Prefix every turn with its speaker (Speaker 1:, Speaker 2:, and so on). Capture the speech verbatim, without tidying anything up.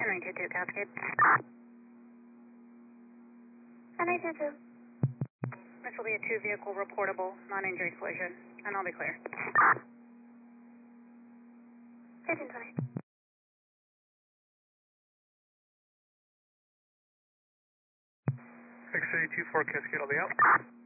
Speaker 1: Henry two two, Cascade.
Speaker 2: Henry two two.
Speaker 1: This will be a two-vehicle reportable, non-injury collision, and I'll be clear.
Speaker 2: fifteen twenty.
Speaker 3: X-ray two four, Cascade, I'll be out.